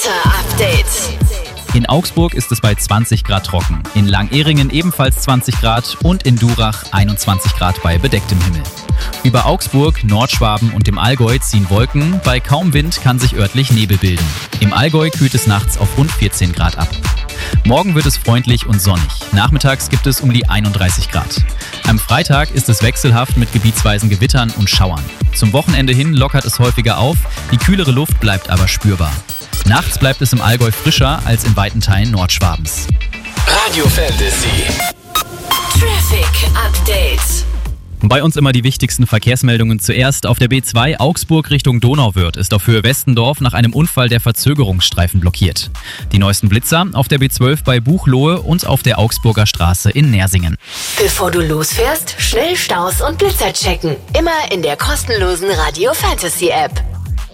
Wetter-Update. In Augsburg ist es bei 20 Grad trocken, in Langehringen ebenfalls 20 Grad und in Durach 21 Grad bei bedecktem Himmel. Über Augsburg, Nordschwaben und dem Allgäu ziehen Wolken, bei kaum Wind kann sich örtlich Nebel bilden. Im Allgäu kühlt es nachts auf rund 14 Grad ab. Morgen wird es freundlich und sonnig. Nachmittags gibt es um die 31 Grad. Am Freitag ist es wechselhaft mit gebietsweisen Gewittern und Schauern. Zum Wochenende hin lockert es häufiger auf, die kühlere Luft bleibt aber spürbar. Nachts bleibt es im Allgäu frischer als in weiten Teilen Nordschwabens. Radio Fantasy. Traffic Update. Bei uns immer die wichtigsten Verkehrsmeldungen zuerst. Auf der B2 Augsburg Richtung Donauwörth ist auf Höhe Westendorf nach einem Unfall der Verzögerungsstreifen blockiert. Die neuesten Blitzer auf der B12 bei Buchloe und auf der Augsburger Straße in Nersingen. Bevor du losfährst, schnell Staus und Blitzer checken. Immer in der kostenlosen Radio Fantasy App.